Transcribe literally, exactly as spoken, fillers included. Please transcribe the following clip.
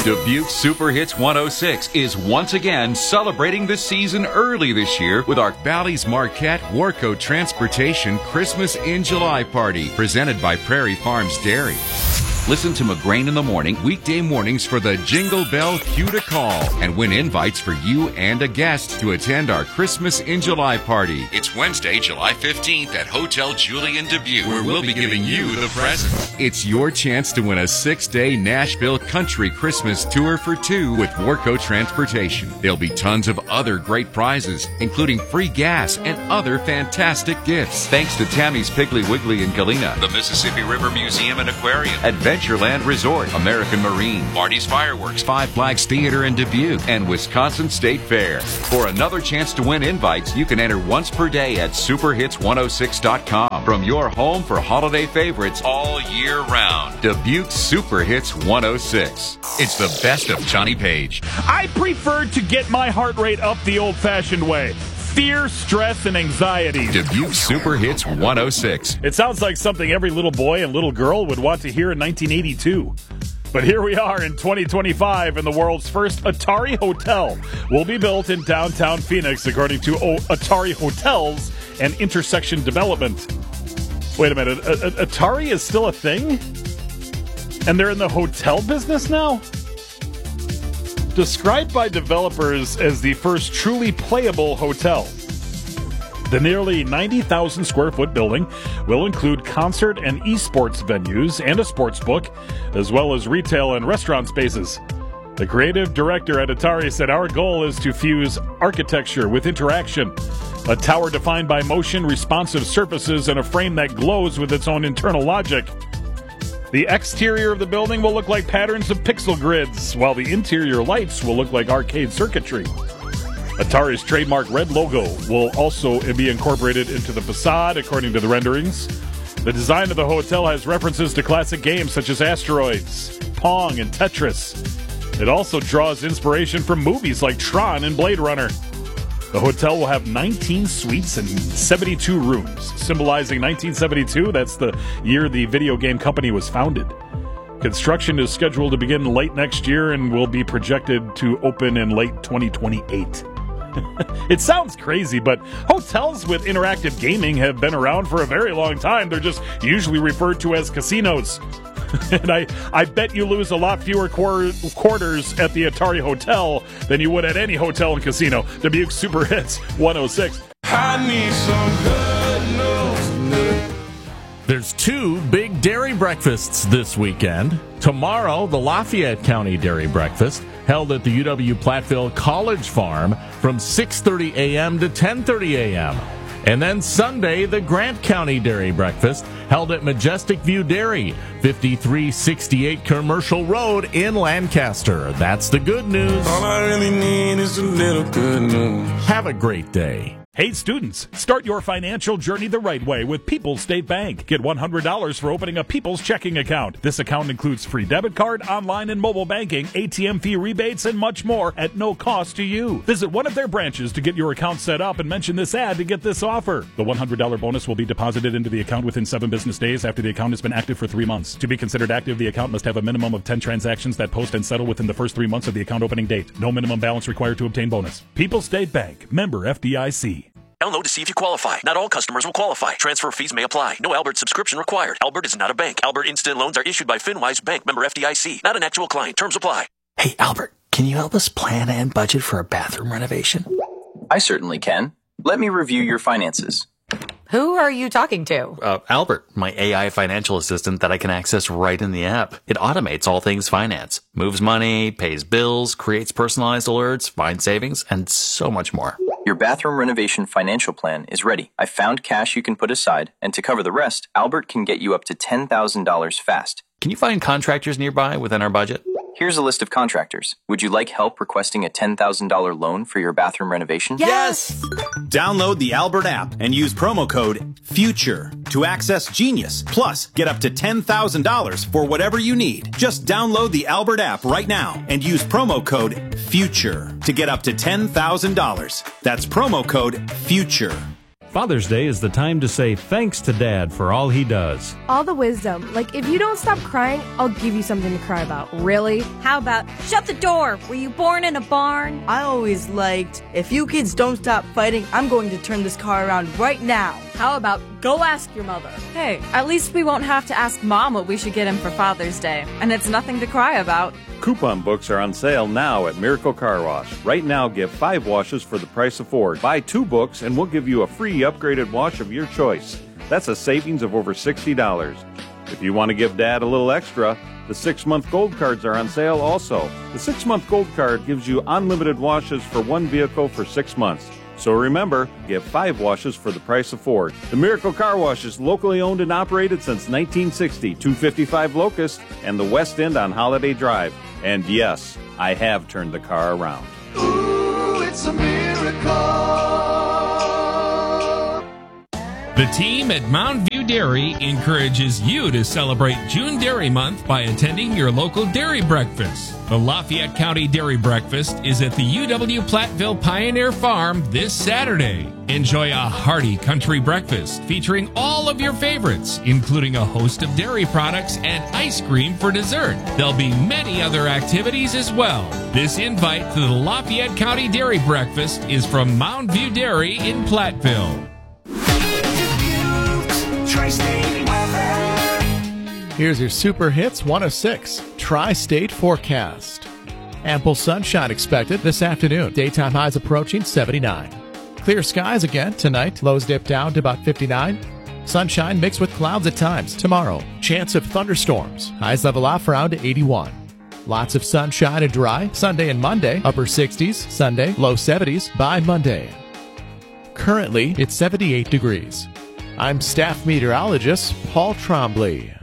Dubuque Super Hits one oh six is once again celebrating the season early this year with our Bally's Marquette Warco Transportation Christmas in July party, presented by Prairie Farms Dairy. Listen to McGrain in the Morning weekday mornings for the Jingle Bell Cue to Call and win invites for you and a guest to attend our Christmas in July party. It's Wednesday, July fifteenth at Hotel Julian Dubuque, where we'll be giving you the present. It's your chance to win a six-day Nashville Country Christmas tour for two with Warco Transportation. There'll be tons of other great prizes, including free gas and other fantastic gifts. Thanks to Tammy's Piggly Wiggly in Galena, the Mississippi River Museum and Aquarium, Adventureland Resort, American Marine, Marty's Fireworks, Five Flags Theater in Dubuque, and Wisconsin State Fair. For another chance to win invites, you can enter once per day at super hits one oh six dot com. From your home for holiday favorites all year round. Dubuque Super Hits one oh six. It's the best of Johnny Page. I prefer to get my heart rate up the old-fashioned way. Fear, stress, and anxiety. Dubuque Super Hits one oh six. It sounds like something every little boy and little girl would want to hear in nineteen eighty-two. But here we are in twenty twenty-five, and the world's first Atari Hotel will be built in downtown Phoenix, according to o- Atari Hotels and Intersection Development. Wait a minute, a- a- Atari is still a thing? And they're in the hotel business now? Described by developers as the first truly playable hotel, the nearly ninety thousand square foot building will include concert and esports venues and a sports book, as well as retail and restaurant spaces. The creative director at Atari said, "Our goal is to fuse architecture with interaction. A tower defined by motion, responsive surfaces, and a frame that glows with its own internal logic. The exterior of the building will look like patterns of pixel grids, while the interior lights will look like arcade circuitry. Atari's trademark red logo will also be incorporated into the facade, according to the renderings. The design of the hotel has references to classic games such as Asteroids, Pong, and Tetris. It also draws inspiration from movies like Tron and Blade Runner. The hotel will have nineteen suites and seventy-two rooms, symbolizing nineteen seventy-two. That's the year the video game company was founded. Construction is scheduled to begin late next year and will be projected to open in late twenty twenty-eight. It sounds crazy, but hotels with interactive gaming have been around for a very long time. They're just usually referred to as casinos. And I, I bet you lose a lot fewer quar- quarters at the Atari Hotel than you would at any hotel and casino. Dubuque Super Hits one oh six. I need some good news. There's two big dairy breakfasts this weekend. Tomorrow, the Lafayette County Dairy Breakfast, held at the U W-Platteville College Farm from six thirty a.m. to ten thirty a.m., And then Sunday, the Grant County Dairy Breakfast, held at Majestic View Dairy, fifty-three sixty-eight Commercial Road in Lancaster. That's the good news. All I really need is a little good news. Have a great day. Hey students, start your financial journey the right way with People's State Bank. Get one hundred dollars for opening a People's checking account. This account includes free debit card, online and mobile banking, A T M fee rebates, and much more at no cost to you. Visit one of their branches to get your account set up and mention this ad to get this offer. The one hundred dollars bonus will be deposited into the account within seven business days after the account has been active for three months. To be considered active, the account must have a minimum of ten transactions that post and settle within the first three months of the account opening date. No minimum balance required to obtain bonus. People's State Bank, member F D I C. Download to see if you qualify. Not all customers will qualify. Transfer fees may apply. No Albert subscription required. Albert is not a bank. Albert Instant Loans are issued by FinWise Bank, member F D I C. Not an actual client. Terms apply. Hey, Albert, can you help us plan and budget for a bathroom renovation? I certainly can. Let me review your finances. Who are you talking to? Uh, Albert, my A I financial assistant that I can access right in the app. It automates all things finance, moves money, pays bills, creates personalized alerts, finds savings, and so much more. Your bathroom renovation financial plan is ready. I found cash you can put aside, and to cover the rest, Albert can get you up to ten thousand dollars fast. Can you find contractors nearby within our budget? Here's a list of contractors. Would you like help requesting a ten thousand dollars loan for your bathroom renovation? Yes! Download the Albert app and use promo code FUTURE to access Genius. Plus, get up to ten thousand dollars for whatever you need. Just download the Albert app right now and use promo code FUTURE to get up to ten thousand dollars. That's promo code FUTURE. Father's Day is the time to say thanks to Dad for all he does. All the wisdom, like if you don't stop crying, I'll give you something to cry about. Really? How about, shut the door, were you born in a barn? I always liked, if you kids don't stop fighting, I'm going to turn this car around right now. How about, go ask your mother? Hey, at least we won't have to ask Mom what we should get him for Father's Day, and it's nothing to cry about. Coupon books are on sale now at Miracle Car Wash. Right now, get five washes for the price of four. Buy two books and we'll give you a free upgraded wash of your choice. That's a savings of over sixty dollars. If you want to give Dad a little extra, the six-month gold cards are on sale also. The six-month gold card gives you unlimited washes for one vehicle for six months. So remember, get five washes for the price of four. The Miracle Car Wash is locally owned and operated since nineteen sixty, two fifty-five Locust and the West End on Holiday Drive. And yes, I have turned the car around. Ooh, it's a miracle. The team at Mound View Dairy encourages you to celebrate June Dairy Month by attending your local dairy breakfast. The Lafayette County Dairy Breakfast is at the U W Platteville Pioneer Farm this Saturday. Enjoy a hearty country breakfast featuring all of your favorites, including a host of dairy products and ice cream for dessert. There'll be many other activities as well. This invite to the Lafayette County Dairy Breakfast is from Mound View Dairy in Platteville. Here's your Super Hits one oh six Tri-State forecast. Ample sunshine expected this afternoon. Daytime highs approaching seventy-nine. Clear skies again tonight. Lows dip down to about fifty-nine. Sunshine mixed with clouds at times tomorrow. Chance of thunderstorms. Highs level off around eighty-one. Lots of sunshine and dry. Sunday and Monday. Upper sixties. Sunday. Low seventies by Monday. Currently, it's seventy-eight degrees. I'm staff meteorologist Paul Trombley.